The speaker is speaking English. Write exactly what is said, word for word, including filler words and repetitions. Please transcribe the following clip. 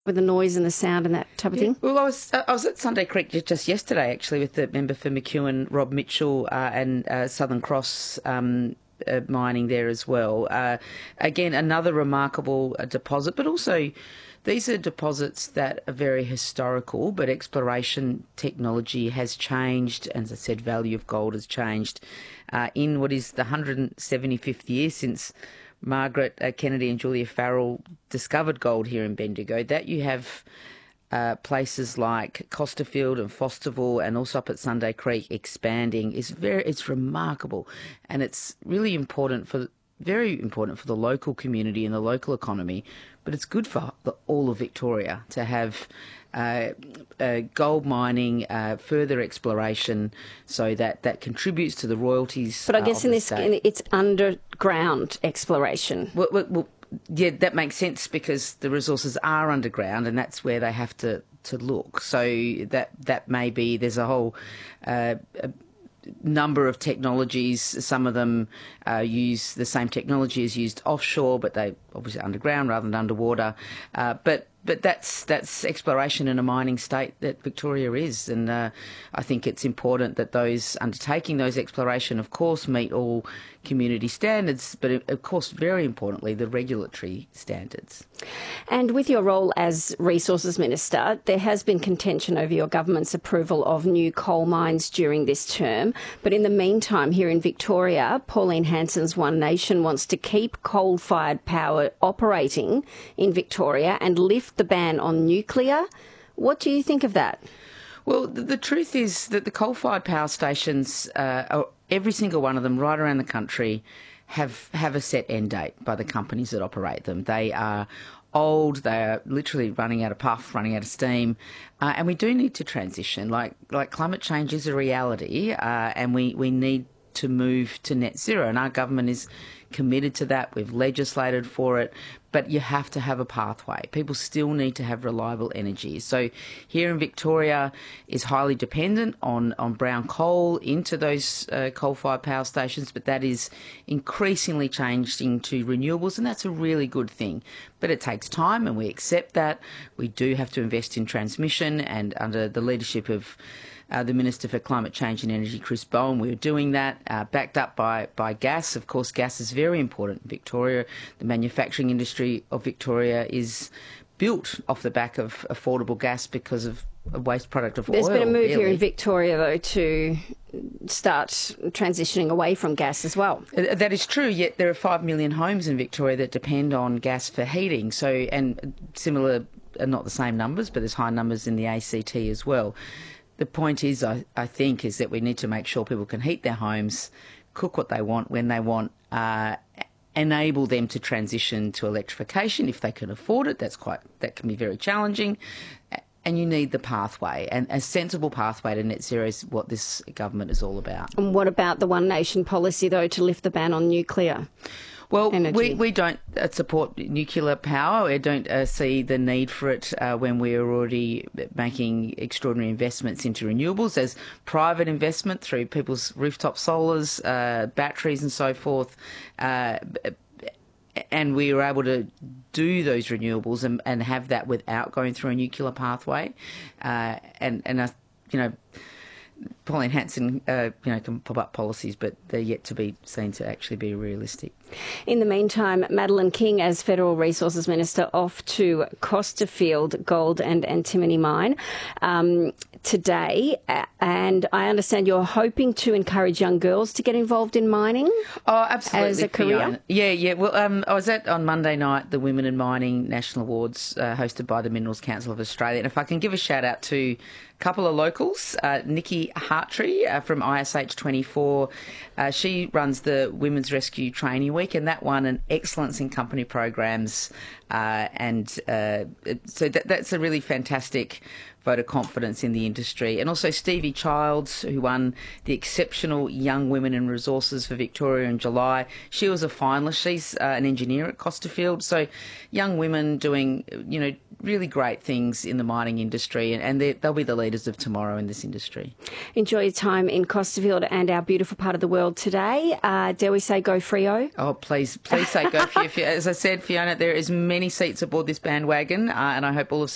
with the noise and the sound and that type of Yeah. thing? Well, I was I was at Sunday Creek ju- just yesterday, actually, with the member for McEwen, Rob Mitchell, uh, and uh, Southern Cross um, uh, mining there as well. Uh, again, another remarkable uh, deposit, but also these are deposits that are very historical, but exploration technology has changed. As I said, value of gold has changed uh, in what is the one hundred seventy-fifth year since Margaret uh, Kennedy and Julia Farrell discovered gold here in Bendigo. That you have uh, places like Costerfield and Fosterville, and also up at Sunday Creek expanding is very. It's remarkable, and it's really important for. Very important for the local community and the local economy, but it's good for the, all of Victoria to have uh, uh, gold mining, uh, further exploration, so that that contributes to the royalties. But I guess uh, in the this, state. it's underground exploration. Well, well, well, yeah, that makes sense because the resources are underground, and that's where they have to, to look. So that that may be there's a whole. Uh, a, number of technologies. Some of them uh, use the same technology as used offshore, but they obviously underground rather than underwater. Uh, but but that's that's exploration in a mining state that Victoria is, and uh, I think it's important that those undertaking those exploration, of course, meet all community standards, but of course, very importantly, the regulatory standards. And with your role as Resources Minister, there has been contention over your government's approval of new coal mines during this term. But in the meantime, here in Victoria, Pauline Hanson's One Nation wants to keep coal-fired power operating in Victoria and lift the ban on nuclear. What do you think of that? Well, the, the truth is that the coal-fired power stations, uh, are, every single one of them right around the country, have, have a set end date by the companies that operate them. They are old, they are literally running out of puff, running out of steam, uh, and we do need to transition. Like like climate change is a reality, uh, and we, we need to move to net zero, and our government is committed to that. We've legislated for it, but you have to have a pathway. People still need to have reliable energy. So here in Victoria is highly dependent on, on brown coal into those uh, coal-fired power stations, but that is increasingly changing to renewables, and that's a really good thing. But it takes time, and we accept that. We do have to invest in transmission, and under the leadership of Uh, the Minister for Climate Change and Energy, Chris Bowen, we were doing that, uh, backed up by, by gas. Of course, gas is very important in Victoria. The manufacturing industry of Victoria is built off the back of affordable gas because of a waste product of There's oil. There's been a move really. here in Victoria, though, to start transitioning away from gas as well. Uh, That is true, yet there are five million homes in Victoria that depend on gas for heating. So, and similar, uh, not the same numbers, but there's high numbers in the A C T as well. The point is, I, I think, is that we need to make sure people can heat their homes, cook what they want, when they want, uh, enable them to transition to electrification if they can afford it. That's quite, that can be very challenging. And you need the pathway, and a sensible pathway to net zero is what this government is all about. And what about the One Nation policy, though, to lift the ban on nuclear? Well, energy? we, we don't uh, support nuclear power. We don't uh, see the need for it uh, when we're already making extraordinary investments into renewables. There's private investment through people's rooftop solars, uh, batteries and so forth. Uh, and we were able to do those renewables and, and have that without going through a nuclear pathway. Uh, and, and uh, you know, Pauline Hanson, uh, you know, can pop up policies, but they're yet to be seen to actually be realistic. In the meantime, Madeleine King, as Federal Resources Minister, off to Costerfield Gold and Antimony Mine um, today, and I understand you're hoping to encourage young girls to get involved in mining. Oh, absolutely! As a career, Fiona. yeah, yeah. Well, um, I was at on Monday night the Women in Mining National Awards uh, hosted by the Minerals Council of Australia, and if I can give a shout out to a couple of locals, uh, Nikki Hartree uh, from I S H twenty-four, uh, she runs the Women's Rescue Trainee Week, and that won an Excellence in Company Programs, uh, and uh, so that, that's a really fantastic vote of confidence in the industry. And also Stevie Childs, who won the Exceptional Young Women in Resources for Victoria in July. She was a finalist. She's uh, an engineer at Costerfield. So young women doing, you know, really great things in the mining industry, and, and they'll be the leaders of tomorrow in this industry. Enjoy your time in Costerfield and our beautiful part of the world today. Uh, dare we say go Freo? Oh, please, please say go Freo. As I said, Fiona, there is many seats aboard this bandwagon, uh, and I hope all of